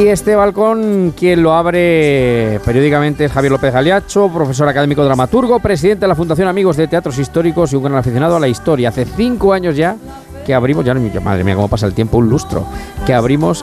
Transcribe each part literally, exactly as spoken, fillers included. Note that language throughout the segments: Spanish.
Y este balcón, quien lo abre periódicamente es Javier López Galiacho, profesor académico dramaturgo, presidente de la Fundación Amigos de Teatros Históricos y un gran aficionado a la historia. Hace cinco años ya que abrimos, ya madre mía cómo pasa el tiempo, un lustro, que abrimos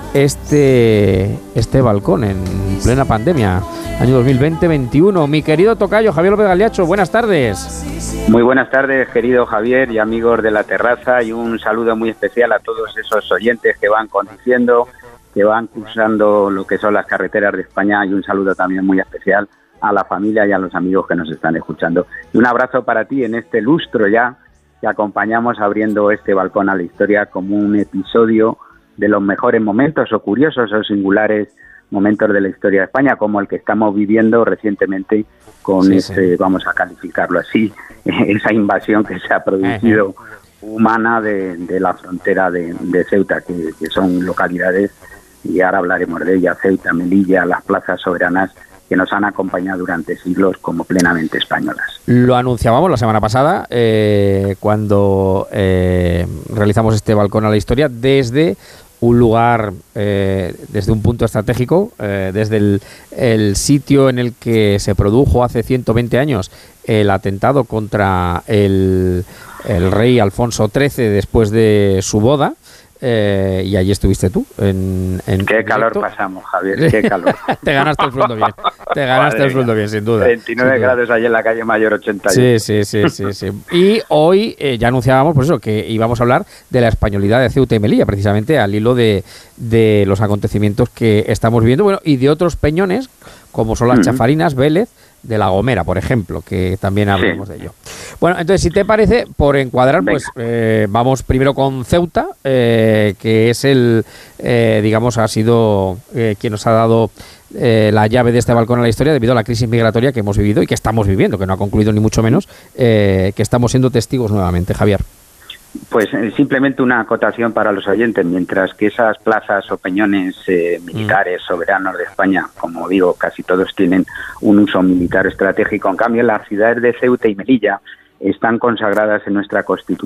este, este balcón en plena pandemia, año dos mil veinte veintiuno. Mi querido tocayo Javier López Galiacho, buenas tardes. Muy buenas tardes, querido Javier y amigos de la terraza, y un saludo muy especial a todos esos oyentes que van conduciendo, que van cruzando lo que son las carreteras de España, y un saludo también muy especial a la familia y a los amigos que nos están escuchando. Y un abrazo para ti en este lustro ya que acompañamos abriendo este balcón a la historia como un episodio de los mejores momentos o curiosos o singulares momentos de la historia de España, como el que estamos viviendo recientemente con sí, este, sí. vamos a calificarlo así, esa invasión que se ha producido uh-huh. humana de, de la frontera de, de Ceuta, que, que son localidades, y ahora hablaremos de ellas, Ceuta, Melilla, las plazas soberanas que nos han acompañado durante siglos como plenamente españolas. Lo anunciábamos la semana pasada eh, cuando eh, realizamos este balcón a la historia desde un lugar, eh, desde un punto estratégico, eh, desde el, el sitio en el que se produjo hace ciento veinte años el atentado contra el, el rey Alfonso trece después de su boda. Eh, y allí estuviste tú. En, en qué calor directo. Pasamos, Javier, qué calor. Te ganaste el sueldo bien, te ganaste Madre el sueldo bien, sin duda. veintinueve sin grados duda. Allí en la calle Mayor ochenta y uno. Sí, sí, sí, sí, sí. Y hoy eh, ya anunciábamos, por eso, que íbamos a hablar de la españolidad de Ceuta y Melilla, precisamente al hilo de, de los acontecimientos que estamos viviendo, bueno, y de otros peñones, como son las uh-huh. Chafarinas, Vélez, de La Gomera, por ejemplo, que también hablamos sí. de ello. Bueno, entonces, si te parece, por encuadrar, Venga. pues eh, vamos primero con Ceuta, eh, que es el, eh, digamos, ha sido eh, quien nos ha dado eh, la llave de este balcón a la historia debido a la crisis migratoria que hemos vivido y que estamos viviendo, que no ha concluido ni mucho menos, eh, que estamos siendo testigos nuevamente. Javier. Pues eh, simplemente una acotación para los oyentes, mientras que esas plazas o peñones eh, militares soberanos de España, como digo, casi todos tienen un uso militar estratégico, en cambio las ciudades de Ceuta y Melilla están consagradas en nuestra Constitución